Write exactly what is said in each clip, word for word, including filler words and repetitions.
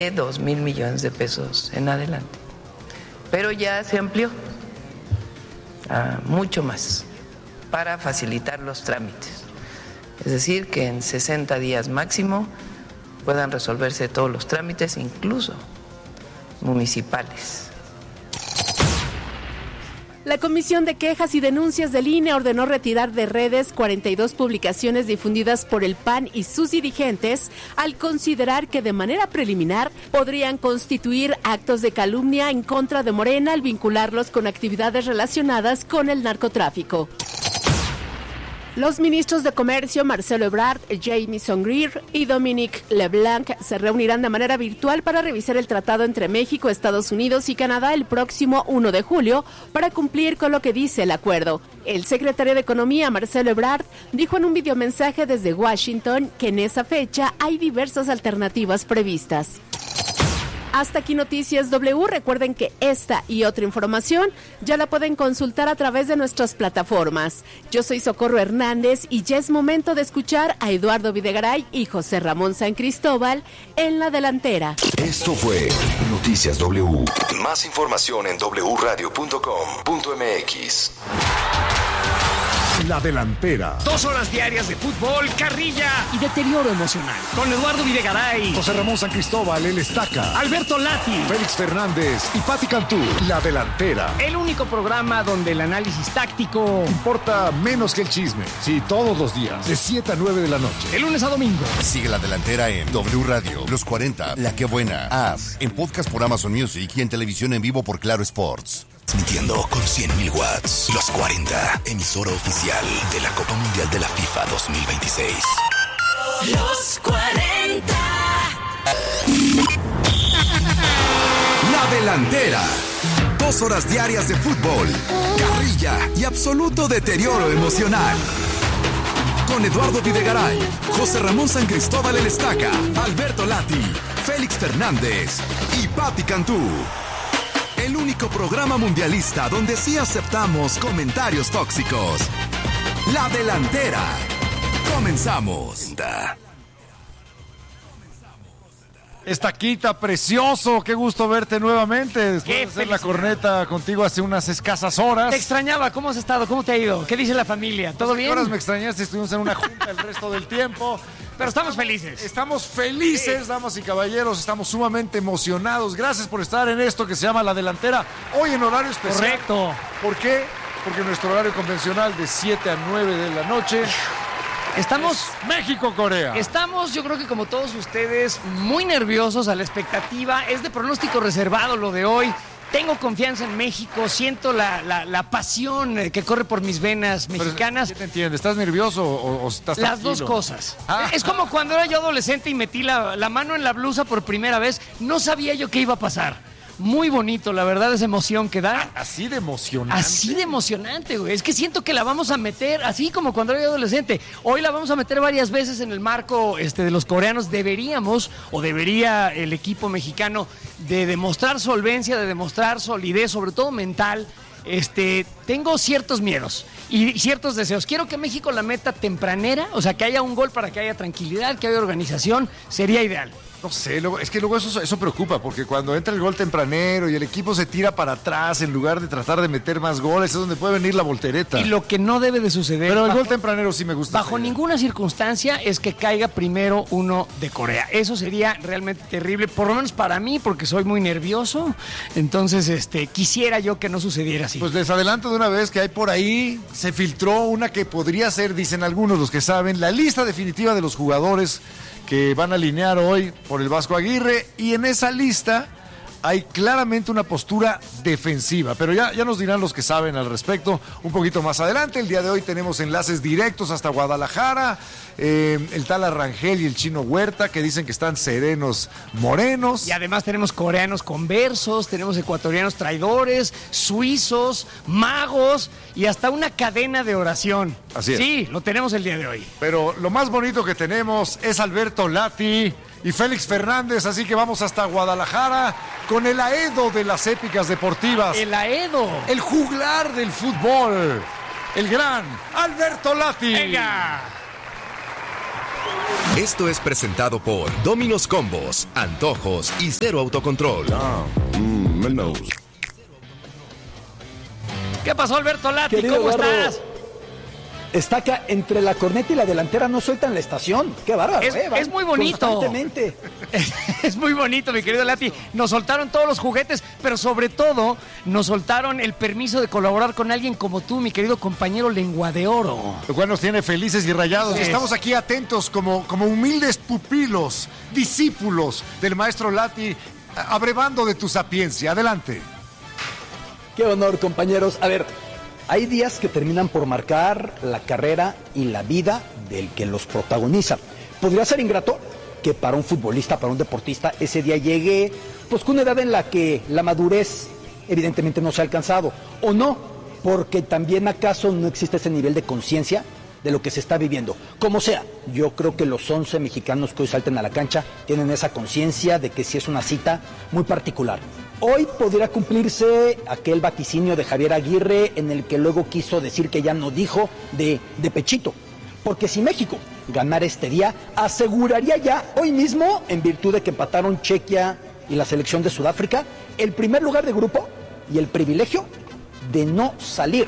dos mil millones de pesos en adelante. Pero ya se amplió a mucho más para facilitar los trámites. Es decir, que en sesenta días máximo puedan resolverse todos los trámites, incluso municipales. La Comisión de Quejas y Denuncias del I N E ordenó retirar de redes cuarenta y dos publicaciones difundidas por el P A N y sus dirigentes al considerar que de manera preliminar podrían constituir actos de calumnia en contra de Morena al vincularlos con actividades relacionadas con el narcotráfico. Los ministros de Comercio Marcelo Ebrard, Jamieson Greer y Dominique LeBlanc se reunirán de manera virtual para revisar el tratado entre México, Estados Unidos y Canadá el próximo primero de julio para cumplir con lo que dice el acuerdo. El secretario de Economía, Marcelo Ebrard, dijo en un videomensaje desde Washington que en esa fecha hay diversas alternativas previstas. Hasta aquí Noticias W. Recuerden que esta y otra información ya la pueden consultar a través de nuestras plataformas. Yo soy Socorro Hernández y ya es momento de escuchar a Eduardo Videgaray y José Ramón San Cristóbal en la delantera. Esto fue Noticias W. Más información en doble u radio punto com punto m x. La delantera. Dos horas diarias de fútbol, carrilla y deterioro emocional. Con Eduardo Videgaray, José Ramón San Cristóbal, el Estaca, Alberto Lati, Félix Fernández y Pati Cantú. La delantera. El único programa donde el análisis táctico importa menos que el chisme. Sí, todos los días, de siete a nueve de la noche. De lunes a domingo. Sigue La Delantera en W Radio, Los cuarenta, La Que Buena, As, en podcast por Amazon Music y en televisión en vivo por Claro Sports. Transmitiendo con cien mil watts, Los cuarenta, emisora oficial de la Copa Mundial de la FIFA dos mil veintiséis. Los cuarenta. La Delantera. Dos horas diarias de fútbol, carrilla y absoluto deterioro emocional. Con Eduardo Videgaray, José Ramón San Cristóbal el Estaca, Alberto Lati, Félix Fernández y Pati Cantú. El único programa mundialista donde sí aceptamos comentarios tóxicos. La Delantera. Comenzamos. Estaquita, precioso, qué gusto verte nuevamente después Qué de hacer felicidad. la corneta contigo hace unas escasas horas. Te extrañaba, ¿cómo has estado? ¿Cómo te ha ido? ¿Qué dice la familia? ¿Todo ¿Hace qué bien? horas me extrañaste? Estuvimos en una junta el resto del tiempo. Pero estamos felices. Estamos felices, Sí. damas y caballeros, estamos sumamente emocionados. Gracias por estar en esto que se llama La Delantera, hoy en horario especial. Correcto. ¿Por qué? Porque nuestro horario convencional de siete a nueve de la noche Estamos... es México-Corea. Estamos, yo creo que como todos ustedes, muy nerviosos a la expectativa. Es de pronóstico reservado lo de hoy. Tengo confianza en México, siento la, la, la pasión eh, que corre por mis venas Pero, mexicanas. ¿qué te entiendes? ¿Estás nervioso o, o estás Las tranquilo? dos cosas. Ah. Es como cuando era yo adolescente y metí la, la mano en la blusa por primera vez. No sabía yo qué iba a pasar. Muy bonito, la verdad, esa emoción que da. Así de emocionante. Así de emocionante, güey. Es que siento que la vamos a meter, así como cuando era yo adolescente. Hoy la vamos a meter varias veces en el marco este, de los coreanos. Deberíamos, o debería el equipo mexicano, de demostrar solvencia, de demostrar solidez, sobre todo mental. Este, tengo ciertos miedos y ciertos deseos. Quiero que México la meta tempranera, o sea, que haya un gol para que haya tranquilidad, que haya organización. Sería ideal. No sé, luego, es que luego eso, eso preocupa, porque cuando entra el gol tempranero y el equipo se tira para atrás en lugar de tratar de meter más goles, es donde puede venir la voltereta. Y lo que no debe de suceder... Pero el bajo- gol tempranero sí me gusta. Bajo esa idea. ninguna circunstancia es que caiga primero uno de Corea. Eso sería realmente terrible, por lo menos para mí, porque soy muy nervioso. Entonces, este, quisiera yo que no sucediera así. Pues les adelanto de una vez que hay por ahí, se filtró una que podría ser, dicen algunos los que saben, la lista definitiva de los jugadores que van a alinear hoy por el Vasco Aguirre, y en esa lista hay claramente una postura defensiva, pero ya, ya nos dirán los que saben al respecto un poquito más adelante. El día de hoy tenemos enlaces directos hasta Guadalajara, eh, el tal Arrangel y el Chino Huerta, que dicen que están serenos morenos. Y además tenemos coreanos conversos, tenemos ecuatorianos traidores, suizos, magos y hasta una cadena de oración. Así es. Sí, lo tenemos el día de hoy. Pero lo más bonito que tenemos es Alberto Lati y Félix Fernández, así que vamos hasta Guadalajara con el Aedo de las épicas deportivas. El Aedo. El juglar del fútbol, el gran Alberto Lati. Venga. Esto es presentado por Domino's Combos, Antojos y Cero Autocontrol. ¿Qué pasó, Alberto Lati? Querido ¿Cómo Eduardo, estás? Está acá entre la corneta y la delantera, no sueltan la estación. Qué bárbaro, Es, eh, van es muy bonito. Constantemente. Es, es muy bonito, mi querido Lati. Nos soltaron todos los juguetes, pero sobre todo nos soltaron el permiso de colaborar con alguien como tú, mi querido compañero Lengua de Oro. Lo cual nos tiene felices y rayados. Sí. Estamos aquí atentos como, como humildes pupilos, discípulos del maestro Lati, abrevando de tu sapiencia. Adelante. Qué honor, compañeros. A ver, hay días que terminan por marcar la carrera y la vida del que los protagoniza. Podría ser ingrato que para un futbolista, para un deportista, ese día llegue pues con una edad en la que la madurez evidentemente no se ha alcanzado. O no, porque también acaso no existe ese nivel de conciencia de lo que se está viviendo. Como sea, yo creo que los once mexicanos que hoy salten a la cancha tienen esa conciencia de que sí es una cita muy particular. Hoy podría cumplirse aquel vaticinio de Javier Aguirre en el que luego quiso decir que ya no dijo de, de pechito. Porque si México ganara este día, aseguraría ya hoy mismo, en virtud de que empataron Chequia y la selección de Sudáfrica, el primer lugar de grupo y el privilegio de no salir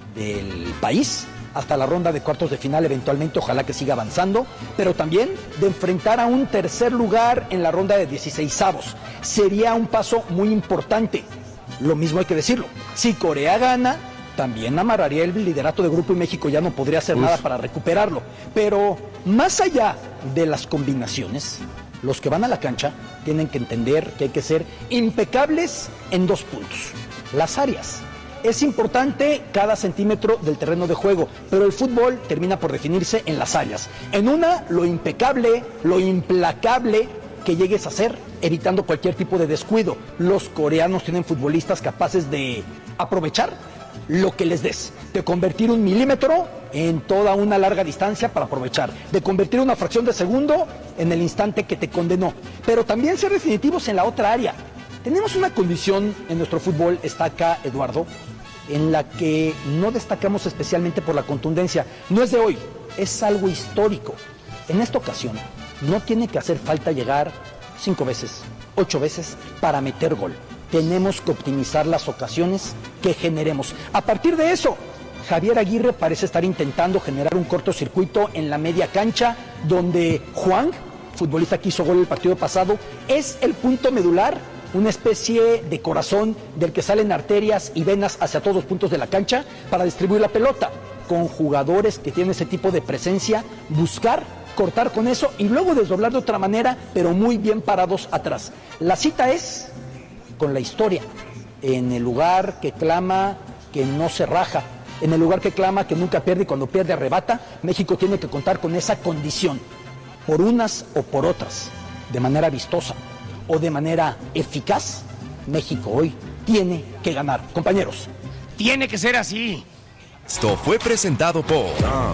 del país hasta la ronda de cuartos de final eventualmente, ojalá que siga avanzando, pero también de enfrentar a un tercer lugar en la ronda de dieciseisavos. Sería un paso muy importante. Lo mismo hay que decirlo. Si Corea gana, también amarraría el liderato de grupo y México ya no podría hacer Uf. nada para recuperarlo. Pero más allá de las combinaciones, los que van a la cancha tienen que entender que hay que ser impecables en dos puntos. Las áreas. Es importante cada centímetro del terreno de juego, pero el fútbol termina por definirse en las áreas. En una, lo impecable, lo implacable que llegues a hacer, evitando cualquier tipo de descuido. Los coreanos tienen futbolistas capaces de aprovechar lo que les des, de convertir un milímetro en toda una larga distancia para aprovechar, de convertir una fracción de segundo en el instante que te condenó, pero también ser definitivos en la otra área. Tenemos una condición en nuestro fútbol, está acá Eduardo, en la que no destacamos especialmente por la contundencia. No es de hoy, es algo histórico. En esta ocasión no tiene que hacer falta llegar cinco veces, ocho veces para meter gol. Tenemos que optimizar las ocasiones que generemos. A partir de eso, Javier Aguirre parece estar intentando generar un cortocircuito en la media cancha, donde Juan, futbolista que hizo gol el partido pasado, es el punto medular, una especie de corazón del que salen arterias y venas hacia todos los puntos de la cancha para distribuir la pelota. Con jugadores que tienen ese tipo de presencia, buscar, cortar con eso y luego desdoblar de otra manera, pero muy bien parados atrás. La cita es con la historia, en el lugar que clama que no se raja, en el lugar que clama que nunca pierde y cuando pierde arrebata. México tiene que contar con esa condición, por unas o por otras, de manera vistosa o de manera eficaz. México hoy tiene que ganar, compañeros. Tiene que ser así. Esto fue presentado por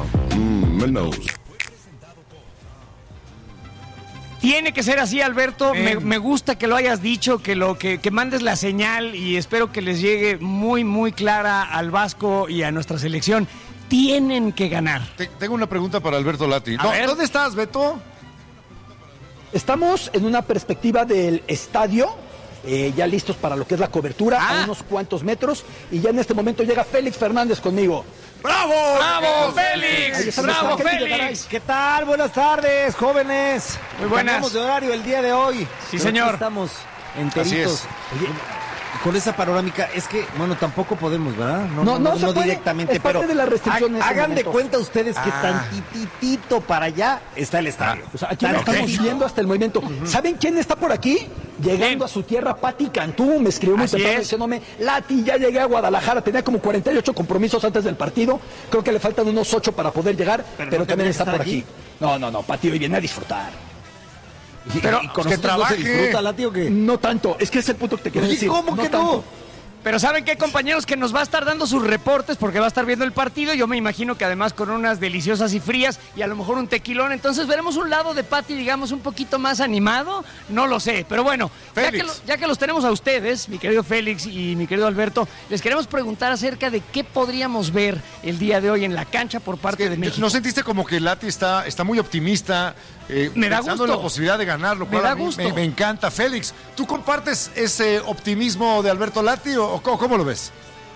Tiene que ser así, Alberto. Me, me gusta que lo hayas dicho, que lo que, que mandes la señal y espero que les llegue muy, muy clara al Vasco y a nuestra selección. Tienen que ganar. Te, tengo una pregunta para Alberto Lati. No, ¿Dónde estás, Beto? Estamos en una perspectiva del estadio, eh, ya listos para lo que es la cobertura, ah. a unos cuantos metros, y ya en este momento llega Félix Fernández conmigo. ¡Bravo! ¡Bravo, Félix! ¡Bravo, Félix! ¿Qué tal? Buenas tardes, jóvenes. Muy buenas. Cambiamos de horario el día de hoy. Sí, Pero señor. Estamos enteritos. Oye, con esa panorámica, es que, bueno, tampoco podemos, ¿verdad? No, no, no, no, no puede, directamente, es parte pero de la restricción en este hagan de momento. cuenta ustedes que Ah. tantitito para allá está el estadio. O sea, aquí lo Tantitito. estamos viendo hasta el movimiento. Uh-huh. ¿Saben quién está por aquí? Llegando ¿Quién? a su tierra, Pati Cantú. Me escribió muy Así temprano es. diciéndome, Lati, ya llegué a Guadalajara. Tenía como cuarenta y ocho compromisos antes del partido. Creo que le faltan unos ocho para poder llegar, pero, pero pero no también tendría está que por estar aquí. No, no, no, Pati hoy viene a disfrutar. Y- Pero, y con pues, que nosotros no trabaje. se disfruta, Lati, ¿o qué? No tanto, es que es el punto que te quiero Oye, decir. ¿cómo que no? tanto. Pero ¿saben qué, compañeros? Que nos va a estar dando sus reportes porque va a estar viendo el partido. Yo me imagino que además con unas deliciosas y frías y a lo mejor un tequilón. Entonces veremos un lado de Pati, digamos, un poquito más animado. No lo sé. Pero bueno, ya que, lo- ya que los tenemos a ustedes, mi querido Félix y mi querido Alberto, les queremos preguntar acerca de qué podríamos ver el día de hoy en la cancha por parte Es que, de México. ¿no sentiste como que Lati está, está muy optimista eh, me da pensando gusto. en la posibilidad de ganar, lo Me cual da a mí gusto. me, me encanta. Félix, ¿tú compartes ese optimismo de Alberto Lati o, o cómo, cómo lo ves?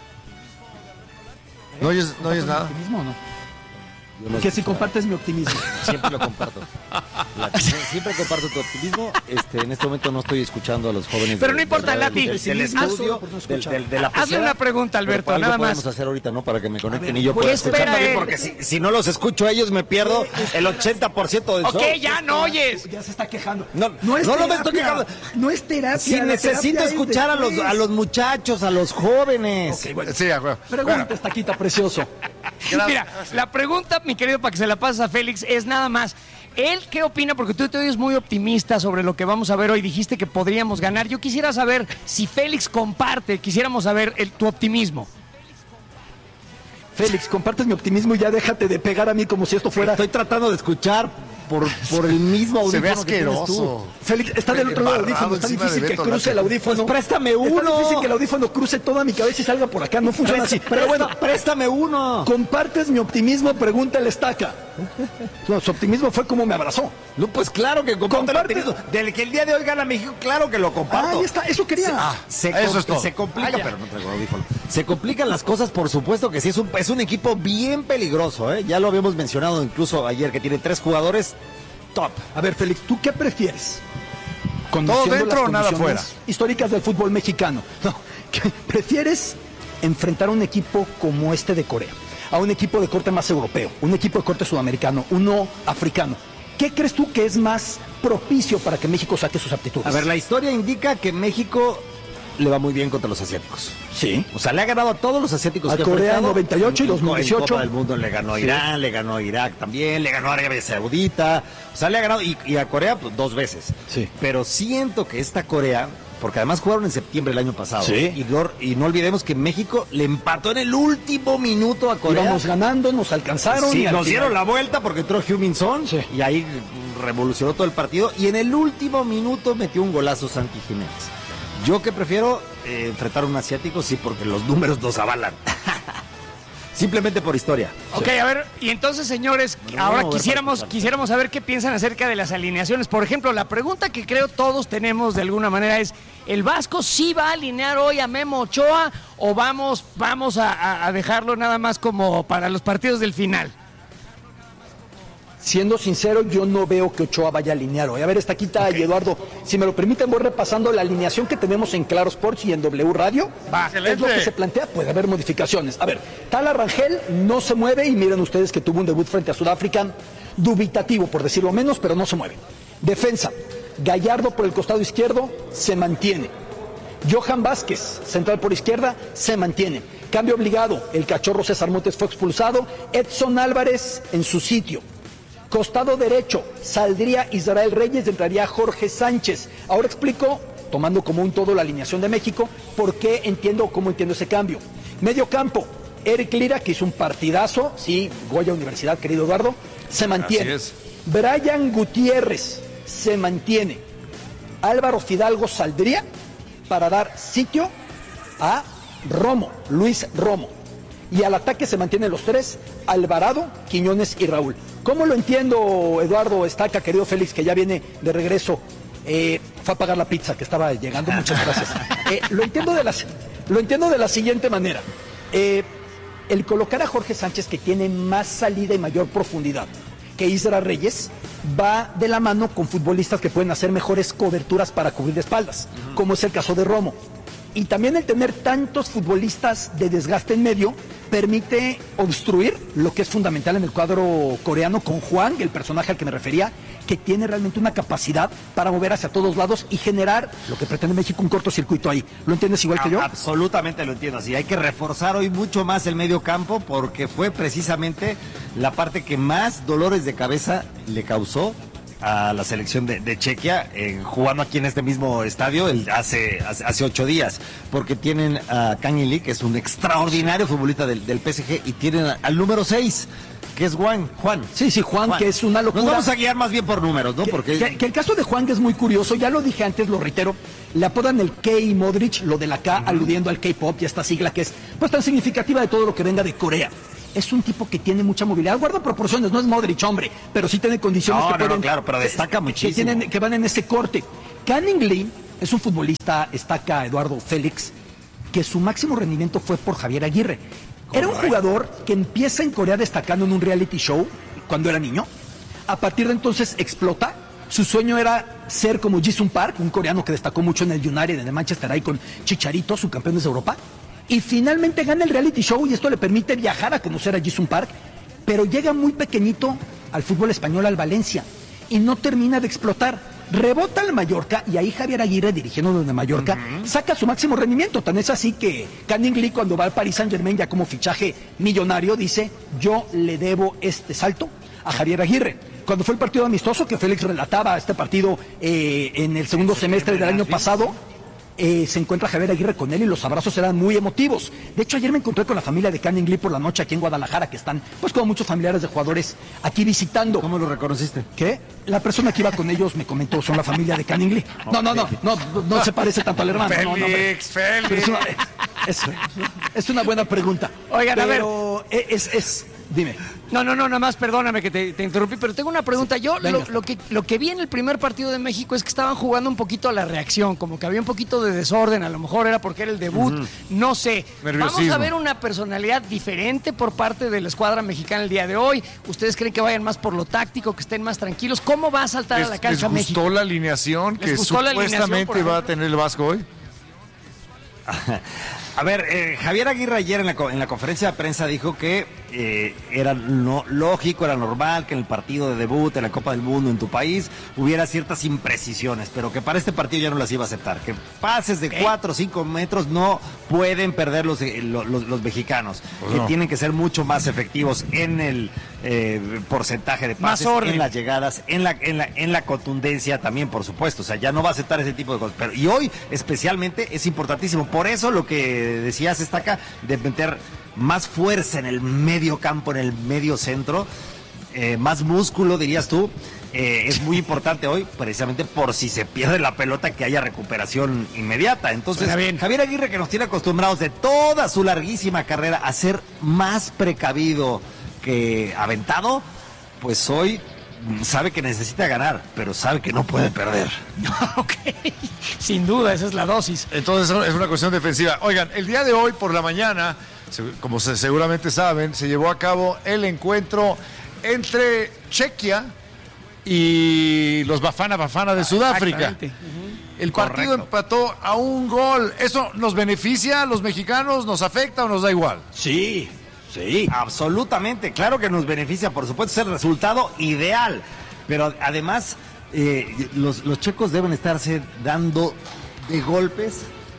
¿No oyes, no oyes nada? ¿Optimismo o no? No Que si compartes mi optimismo. Siempre lo comparto. La, siempre comparto tu optimismo. Este, en este momento no estoy escuchando a los jóvenes. Pero de, no importa, del, Lati. Del, del estudio, del, del, de la Hazle pecera, una pregunta, Alberto, pero nada algo más. podemos hacer ahorita, ¿no? Para que me conecten ver, y yo pues pueda espera, escuchar también, eh. porque si, si no los escucho a ellos me pierdo el ochenta por ciento del Ok, show. ya no oyes. Ya se está quejando. No, no es no, no terapia. me estoy quejando. No es terapia. Si la necesito terapia es escuchar a los, después. a los muchachos, a los jóvenes. Ok, bueno. Sí, a huevo. Pregunta, Bueno, Taquita precioso. Mira, la pregunta, mi querido, para que se la pases a Félix, es nada más. ¿Él qué opina? Porque tú te oyes muy optimista sobre lo que vamos a ver hoy. Dijiste que podríamos ganar. Yo quisiera saber si Félix comparte, quisiéramos saber el, tu optimismo. Félix, compartes mi optimismo y ya déjate de pegar a mí como si esto fuera... Estoy tratando de escuchar por, por el mismo se ve audífono que tienes tú. asqueroso. Félix, está del otro lado del Embarrado audífono. Está encima de difícil que Beto cruce Lati. el audífono. Pues préstame uno. Está difícil que el audífono cruce toda mi cabeza y salga por acá. No funciona así. Pero bueno, préstame uno. ¿compartes mi optimismo? Pregúntale Estaca. No, su optimismo fue como me abrazó. No, pues claro que comparto el Comparte. optimismo. Del que el día de hoy gana México, claro que lo comparto. Ahí está, eso quería. Ah, Se, eso com- es todo. se complica, Ah, ya. pero no traigo audífono. Se complican las cosas, por supuesto que sí. Es un, es un equipo bien peligroso, ¿eh? Ya lo habíamos mencionado incluso ayer, que tiene tres jugadores top. A ver, Félix, ¿tú qué prefieres? ¿Todo Conociendo dentro las o nada condiciones fuera? históricas del fútbol mexicano. No, ¿qué prefieres enfrentar a un equipo como este de Corea? A un equipo de corte más europeo, un equipo de corte sudamericano, uno africano. ¿Qué crees tú que es más propicio para que México saque sus aptitudes? A ver, la historia indica que México le va muy bien contra los asiáticos. Sí. O sea, le ha ganado a todos los asiáticos A que ha Corea enfrentado. noventa y ocho y En- dos mil dieciocho. En Copa del Mundo le ganó a Irán, le ganó a Irak también, le ganó a Arabia Saudita. O sea, le ha ganado y, y a Corea pues, dos veces. Sí. Pero siento que esta Corea, porque además jugaron en septiembre del año pasado. Sí. Y, no, y no olvidemos que México le empató en el último minuto a Corea. Íbamos ganando, nos alcanzaron. Sí, y al nos final- dieron la vuelta porque entró Heung-min Son Sí. y ahí revolucionó todo el partido. Y en el último minuto metió un golazo Santi Jiménez. Yo que prefiero eh, enfrentar a un asiático, sí, porque los números nos avalan. Simplemente por historia. Ok, a ver, y entonces, señores, No, ahora no, a ver, quisiéramos, para- quisiéramos saber qué piensan acerca de las alineaciones. Por ejemplo, la pregunta que creo todos tenemos de alguna manera es, ¿el Vasco sí va a alinear hoy a Memo Ochoa o vamos, vamos a, a- a dejarlo nada más como para los partidos del final? Siendo sincero, yo no veo que Ochoa vaya a alinear hoy. A ver, Estaquita y Eduardo, si me lo permiten, voy repasando la alineación que tenemos en Claro Sports y en W Radio. Va, Es lo que se plantea, puede haber modificaciones. A ver, Tala Rangel no se mueve y miren ustedes que tuvo un debut frente a Sudáfrica dubitativo, por decirlo menos, pero no se mueve. Defensa, Gallardo por el costado izquierdo se mantiene. Johan Vázquez, central por izquierda, se mantiene. Cambio obligado, el cachorro César Montes fue expulsado, Edson Álvarez en su sitio. Costado derecho, saldría Israel Reyes, entraría Jorge Sánchez. Ahora explico, tomando como un todo la alineación de México, por qué entiendo o cómo entiendo ese cambio. Medio campo, Eric Lira, que hizo un partidazo, sí, Goya Universidad, querido Eduardo, se mantiene. Así es. Brian Gutiérrez se mantiene. Álvaro Fidalgo saldría para dar sitio a Romo, Luis Romo. Y al ataque se mantienen los tres, Alvarado, Quiñones y Raúl. ¿Cómo lo entiendo, Eduardo Estaca, querido Félix, que ya viene de regreso? Eh, fue a pagar la pizza que estaba llegando, muchas gracias. Eh, lo, entiendo de la, lo entiendo de la siguiente manera. Eh, el colocar a Jorge Sánchez, que tiene más salida y mayor profundidad que Isra Reyes, va de la mano con futbolistas que pueden hacer mejores coberturas para cubrir de espaldas, como es el caso de Romo. Y también el tener tantos futbolistas de desgaste en medio permite obstruir lo que es fundamental en el cuadro coreano con Juan, el personaje al que me refería, que tiene realmente una capacidad para mover hacia todos lados y generar lo que pretende México, un cortocircuito ahí. ¿Lo entiendes igual que yo? Absolutamente lo entiendo así. Hay que reforzar hoy mucho más el medio campo porque fue precisamente la parte que más dolores de cabeza le causó a la selección de, de Chequia, eh, jugando aquí en este mismo estadio el, hace, hace hace ocho días, porque tienen a Kang In Lee, que es un extraordinario futbolista del, del P S G, y tienen a- al número seis, que es Juan. Juan. Sí, sí, Juan, que es una locura. Nos vamos a guiar más bien por números, ¿no? Que, Porque que- que el caso de Juan, que es muy curioso, ya lo dije antes, lo reitero, le apodan el K Modric, lo de la K, aludiendo al K-pop y a esta sigla que es pues tan significativa de todo lo que venga de Corea. es un tipo que tiene mucha movilidad, guarda proporciones, no es Modric, hombre, pero sí tiene condiciones No, que no, no, pueden... claro, pero destaca que muchísimo. tienen- que van en ese corte. Canning Lee es un futbolista, destaca Eduardo Félix, que su máximo rendimiento fue por Javier Aguirre. Era un jugador que empieza en Corea destacando en un reality show cuando era niño. A partir de entonces explota. Su sueño era ser como Ji-sung Park, un coreano que destacó mucho en el United, en el Manchester, ahí con Chicharito, su campeón de Europa. Y finalmente gana el reality show y esto le permite viajar a conocer a Ji-sung Park, pero llega muy pequeñito al fútbol español, al Valencia, y no termina de explotar. Rebota al Mallorca y ahí Javier Aguirre, dirigiendo desde Mallorca, uh-huh. saca su máximo rendimiento. Tan es así que Canning Lee, cuando va al Paris Saint-Germain ya como fichaje millonario, dice, yo le debo este salto a Javier Aguirre. Cuando fue el partido amistoso, que Félix relataba este partido eh, en el segundo semestre del año pasado, eh, se encuentra Javier Aguirre con él y los abrazos eran muy emotivos. De hecho, ayer me encontré con la familia de Canning Lee por la noche aquí en Guadalajara, que están, pues como muchos familiares de jugadores, aquí visitando. ¿Cómo lo reconociste? ¿Qué? La persona que iba con ellos me comentó, son la familia de Canning Lee. No, no, no, no, no, no se parece tanto al hermano. Félix, no, no, Félix. Pero es, una, es, es una buena pregunta. Oigan, a ver. Pero es, es, dime. No, no, no, nada más perdóname que te, te interrumpí, pero tengo una pregunta. Yo lo, lo, que, lo que vi en el primer partido de México es que estaban jugando un poquito a la reacción, como que había un poquito de desorden, a lo mejor era porque era el debut, uh-huh. no sé. Vamos a ver una personalidad diferente por parte de la escuadra mexicana el día de hoy. ¿Ustedes creen que vayan más por lo táctico, que estén más tranquilos? ¿Cómo va a saltar ¿Les, a la cancha ¿Les gustó México? la alineación que supuestamente va a tener el Vasco hoy? A ver, eh, Javier Aguirre ayer en la, en la conferencia de prensa dijo que eh, era no, lógico, era normal que en el partido de debut en la Copa del Mundo en tu país hubiera ciertas imprecisiones, pero que para este partido ya no las iba a aceptar, que pases de cuatro o cinco metros no pueden perder los, los, los, los mexicanos, pues que no. tienen que ser mucho más efectivos en el eh, porcentaje de pases, en las llegadas, en la, en, la, en la contundencia también, por supuesto, o sea, ya no va a aceptar ese tipo de cosas, pero y hoy especialmente es importantísimo, por eso lo que decías, Estaca, de meter más fuerza en el medio campo, en el medio centro, eh, más músculo, dirías tú, eh, es muy importante hoy, precisamente por si se pierde la pelota, que haya recuperación inmediata. Entonces, Javier Aguirre, que nos tiene acostumbrados de toda su larguísima carrera a ser más precavido que aventado, pues hoy sabe que necesita ganar, pero sabe que no puede perder. Ok, sin duda, esa es la dosis. Entonces es una cuestión defensiva. Oigan, el día de hoy por la mañana, como se, seguramente saben, se llevó a cabo el encuentro entre Chequia y los Bafana Bafana de Sudáfrica. Uh-huh. El partido Correcto. empató a un gol. ¿Eso nos beneficia a los mexicanos? ¿Nos afecta o nos da igual? Sí. Sí, absolutamente, claro que nos beneficia, por supuesto, es el resultado ideal, pero además eh, los, los checos deben estarse dando de golpes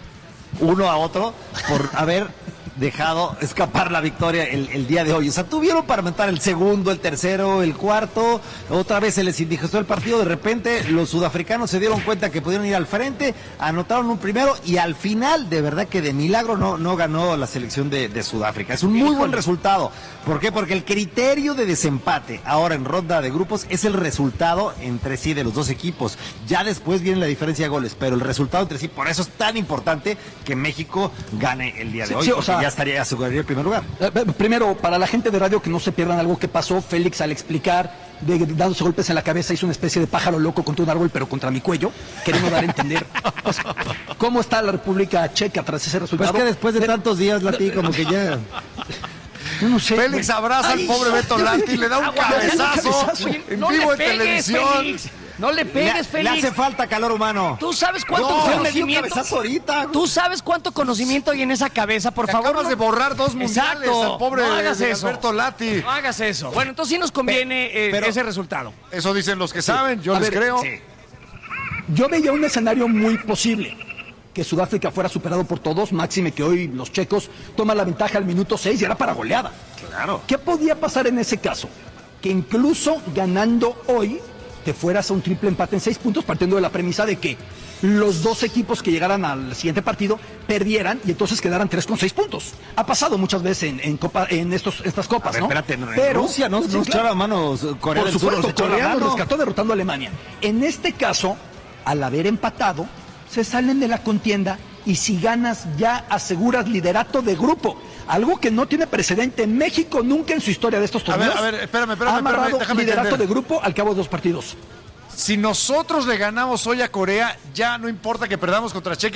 uno a otro por haber dejado escapar la victoria el, el día de hoy. O sea, tuvieron para meter el segundo, el tercero, el cuarto, otra vez se les indigestó el partido, de repente los sudafricanos se dieron cuenta que pudieron ir al frente, anotaron un primero y al final, de verdad que de milagro no, no ganó la selección de, de Sudáfrica. Es un muy buen resultado. ¿Por qué? Porque el criterio de desempate ahora en ronda de grupos es el resultado entre sí de los dos equipos. Ya después viene la diferencia de goles, pero el resultado entre sí, por eso es tan importante que México gane el día de sí, hoy. Sí, o sea, ya estaría aseguraría el primer lugar. Eh, primero, para la gente de radio que no se pierdan algo que pasó, Félix al explicar, de, de, dándose golpes en la cabeza, hizo una especie de pájaro loco contra un árbol, pero contra mi cuello, queriendo dar a entender pues, cómo está la República Checa tras ese resultado. Pues que después de, de tantos días, Lati, como que ya... No sé, Félix abraza Ay, al pobre Beto Lati y le da un cabezazo en no vivo en pegues, televisión. Félix. No le pegues, le, Félix. Le hace falta calor humano. ¿Tú sabes cuánto no, conocimiento? Ahorita. ¿Tú sabes cuánto conocimiento hay en esa cabeza? Por Te favor. Acabas no... de borrar dos mundiales Exacto. al pobre no hagas de eso. Alberto Lati. No hagas eso. Bueno, entonces sí nos conviene eh, pero, ese resultado. Eso dicen los que sí. saben, yo A les ver, creo. Sí. Yo veía un escenario muy posible. Que Sudáfrica fuera superado por todos, máxime que hoy los checos toman la ventaja al minuto seis y era para goleada. Claro. ¿Qué podía pasar en ese caso? Que incluso ganando hoy te fueras a un triple empate en seis puntos, partiendo de la premisa de que los dos equipos que llegaran al siguiente partido perdieran y entonces quedaran tres con seis puntos. Ha pasado muchas veces en, en, copa, en estos, estas copas, a ver, ¿no? Espérate, en Pero Rusia no, sí, no claro. echaba manos Corea Por del supuesto, Sur. Corea nos rescató derrotando a Alemania. En este caso, al haber empatado, se salen de la contienda y si ganas ya aseguras liderato de grupo. algo que no tiene precedente en México nunca en su historia de estos torneos. A ver, a ver, espérame, espérame, ha amarrado espérame, déjame liderato entender. de grupo al cabo de dos partidos. Si nosotros le ganamos hoy a Corea, ya no importa que perdamos contra Chequia.